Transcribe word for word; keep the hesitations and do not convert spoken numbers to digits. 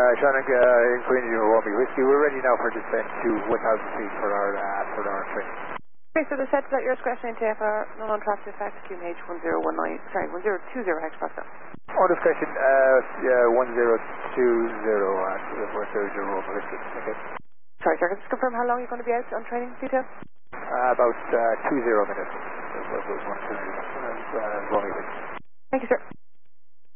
Shannon, uh, in Queen Union Romeo Whiskey, we're ready now for descent to one thousand feet for our, uh, for our training. Okay, so the set is at your discretion to F R, non on track to effect, Q M H one zero one nine, sorry, one zero two zero H Foxtrot. On discretion, uh, yeah, one zero two zero, uh, one zero zero Romeo Whiskey, okay. Sorry, sir, can you just confirm how long you're going to be out on training detail? Uh, about, uh, two zero minutes. That was one two zero, uh, Romeo Whiskey. Thank you, sir.